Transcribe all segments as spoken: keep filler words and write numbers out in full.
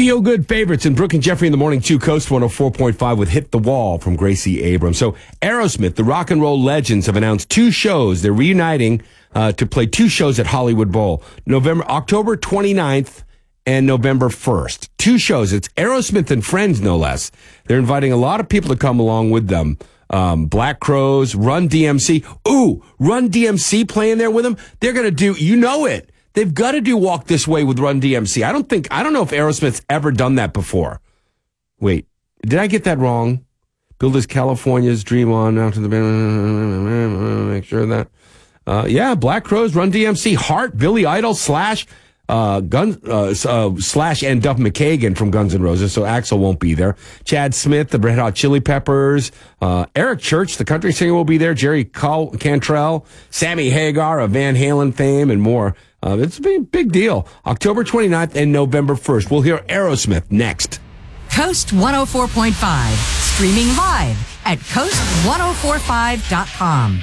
Feel Good favorites and Brooke and Jeffrey in the morning, two Coast one oh four point five with Hit the Wall from Gracie Abrams. So Aerosmith, the rock and roll legends, have announced two shows. They're reuniting uh, to play two shows at Hollywood Bowl, November, October twenty-ninth and November first. Two shows. It's Aerosmith and Friends, no less. They're inviting a lot of people to come along with them. Um, Black Crowes, Run D M C. Ooh, Run D M C playing there with them. They're going to do, you know it. They've got to do Walk This Way with Run D M C. I don't think, I don't know if Aerosmith's ever done that before. Wait, did I get that wrong? Build His California's Dream On out to the band. Make sure that. Uh, yeah, Black Crowes, Run D M C, Heart, Billy Idol, Slash, uh, Gun, uh, uh, Slash and Duff McKagan from Guns N' Roses, so Axl won't be there. Chad Smith, the Red Hot Chili Peppers, uh, Eric Church, the country singer, will be there. Jerry Cal- Cantrell, Sammy Hagar of Van Halen fame, and more. Uh, it's a big, big deal. October twenty-ninth and November first. We'll hear Aerosmith next. Coast one oh four point five, streaming live at coast ten forty-five dot com.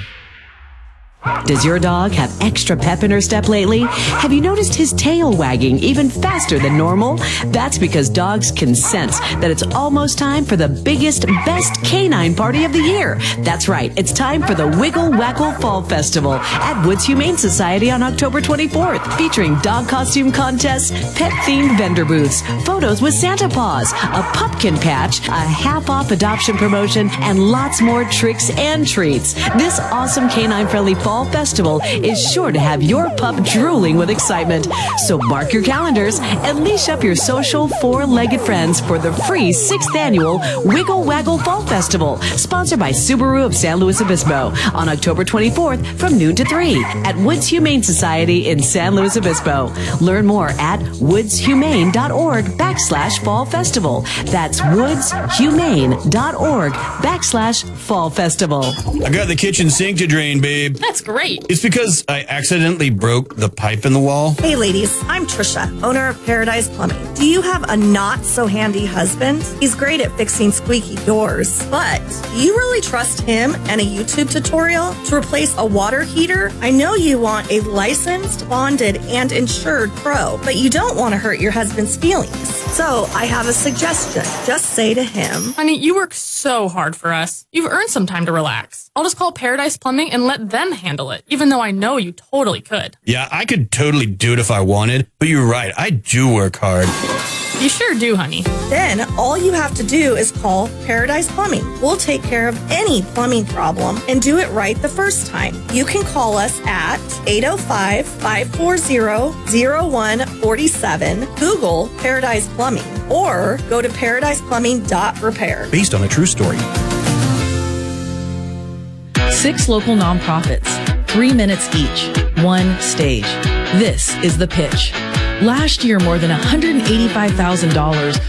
Does your dog have extra pep in her step lately? Have you noticed his tail wagging even faster than normal? That's because dogs can sense that it's almost time for the biggest, best canine party of the year. That's right. It's time for the Wiggle Waggle Fall Festival at Woods Humane Society on October twenty-fourth, featuring dog costume contests, pet-themed vendor booths, photos with Santa Paws, a pumpkin patch, a half-off adoption promotion, and lots more tricks and treats. This awesome canine-friendly fall Festival is sure to have your pup drooling with excitement. So mark your calendars and leash up your social four-legged friends for the free sixth annual Wiggle Waggle Fall Festival, sponsored by Subaru of San Luis Obispo, on October twenty-fourth from noon to three at Woods Humane Society in San Luis Obispo. Learn more at woodshumane.org backslash fall festival. That's woodshumane.org backslash fall festival. I got the kitchen sink to drain, babe. That's great. It's because I accidentally broke the pipe in the wall. Hey ladies, I'm Trisha, owner of Paradise Plumbing. Do you have a not-so-handy husband? He's great at fixing squeaky doors, but do you really trust him and a YouTube tutorial to replace a water heater? I know you want a licensed, bonded, and insured pro, but you don't want to hurt your husband's feelings. So I have a suggestion. Just say to him, Honey, you work so hard for us. You've earned some time to relax. I'll just call Paradise Plumbing and let them handle it, even though I know you totally could. Yeah, I could totally do it if I wanted, but you're right, I do work hard. You sure do, honey. Then all you have to do is call Paradise Plumbing. We'll take care of any plumbing problem and do it right the first time. You can call us at eight oh five, five four zero, zero one four seven, Google Paradise Plumbing, or go to paradise plumbing dot repair. Based on a true story. Six local nonprofits, three minutes each, one stage. This is The Pitch. Last year, more than one hundred eighty-five thousand dollars